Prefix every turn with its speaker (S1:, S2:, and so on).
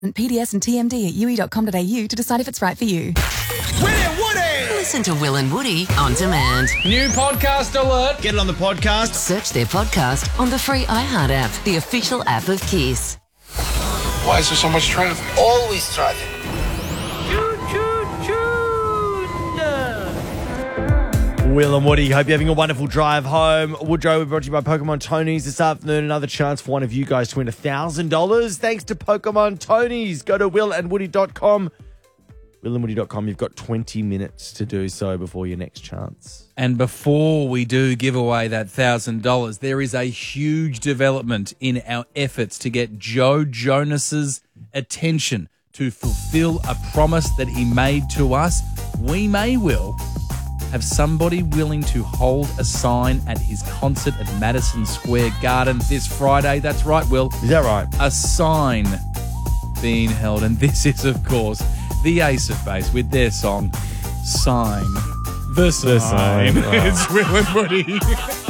S1: PDS and TMD at ue.com.au to decide if it's right for you.
S2: Will and Woody!
S3: Listen to Will and Woody on demand.
S2: New podcast alert.
S4: Get it on the podcast.
S3: Search their podcast on the free iHeart app, the official app of Kiss.
S5: Why is there so much traffic?
S6: Always traffic.
S4: Will and Woody, hope you're having a wonderful drive home. Woodrow, we're brought to you by Pokemon Tony's this afternoon. Another chance for one of you guys to win $1,000 thanks to Pokemon Tony's. Go to willandwoody.com. willandwoody.com. You've got 20 minutes to do so before your next chance.
S7: And before we do give away that $1,000, there is a huge development in our efforts to get Joe Jonas's attention to fulfill a promise that he made to us. We will have somebody willing to hold a sign at his concert at Madison Square Garden this Friday. That's right, Will.
S4: Is that right?
S7: A sign being held. And this is, of course, the Ace of Base with their song, Sign. The Sign.
S4: Sign.
S7: It's Will and Woody.